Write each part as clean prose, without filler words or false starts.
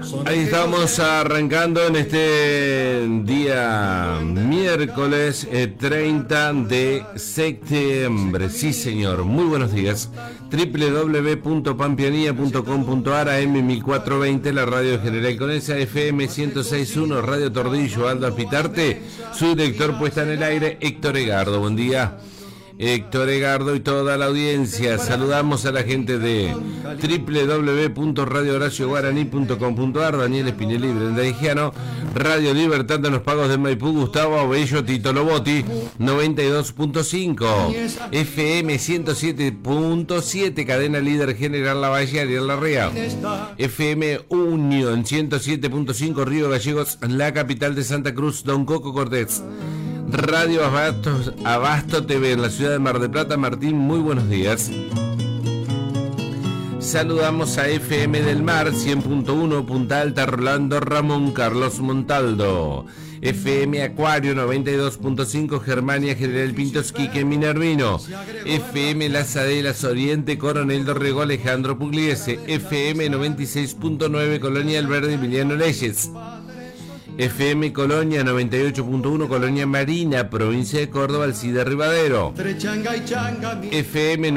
Ahí estamos arrancando en este día miércoles 30 de septiembre. Sí, señor. Muy buenos días. www.pampeanía.com.ar, AM 1420, la radio de General Conesa, FM 106.1, Radio Tordillo, Aldo Aspitarte. Su director puesta en el aire, Héctor Egardo. Buen día, Héctor Egardo y toda la audiencia. Saludamos a la gente de www.radiohoracioguaraní.com.ar, Daniel Spinelli, Brenda Higiano, Radio Libertad de los Pagos de Maipú, Gustavo Abello, Tito Lobotti, 92.5, FM 107.7, cadena líder General Lavalle, Ariel Larrea, FM Unión 107.5, Río Gallegos, la capital de Santa Cruz, Don Coco Cortés. Radio Abasto TV en la ciudad de Mar del Plata. Martín, muy buenos días. Saludamos a FM del Mar 100.1, Punta Alta, Rolando Ramón, Carlos Montaldo. FM Acuario 92.5, Germania, General Pintos, Quique Minervino. FM Las Adelas Oriente, Coronel Dorrego, Alejandro Pugliese. FM 96.9, Colonia Alverde, Emiliano Leyes. FM Colonia 98.1, Colonia Marina, provincia de Córdoba, Alcide Rivadero. FM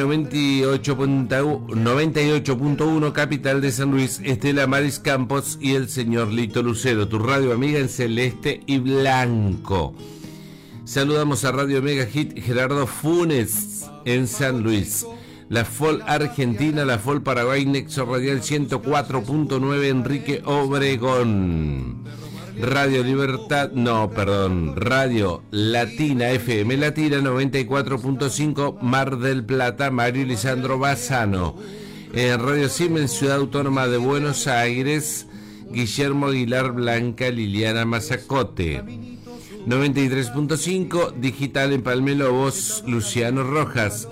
98.1, capital de San Luis, Estela Maris Campos y el señor Lito Lucero, tu radio amiga en celeste y blanco. Saludamos a Radio Mega Hit Gerardo Funes en San Luis. La FOL Argentina, la FOL Paraguay, Nexo Radial 104.9, Enrique Obregón. Radio Latina FM Latina 94.5, Mar del Plata, Mario Lisandro Bassano. Radio Siemens, Ciudad Autónoma de Buenos Aires, Guillermo Aguilar Blanca, Liliana Mazacote. 93.5, Digital en Palmelobos, Luciano Rojas.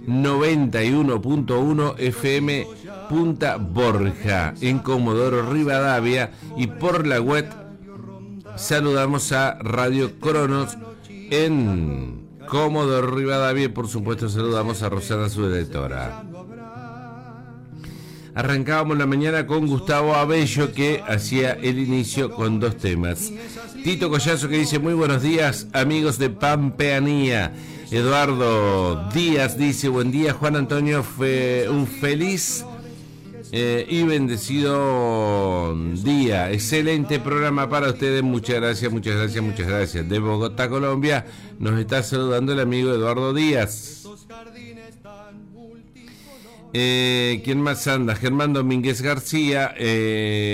91.1 FM Punta Borja, en Comodoro Rivadavia, y por la web saludamos a Radio Cronos en Comodoro Rivadavia y por supuesto saludamos a Rosana, su directora. Arrancábamos la mañana con Gustavo Abello, que hacía el inicio con dos temas. Tito Collazo, que dice: muy buenos días, amigos de Pampeanía. Eduardo Díaz dice: buen día, Juan Antonio, fue un feliz y bendecido día. Excelente programa para ustedes. Muchas gracias, muchas gracias, muchas gracias. De Bogotá, Colombia, nos está saludando el amigo Eduardo Díaz. ¿Quién más anda? Germán Domínguez García.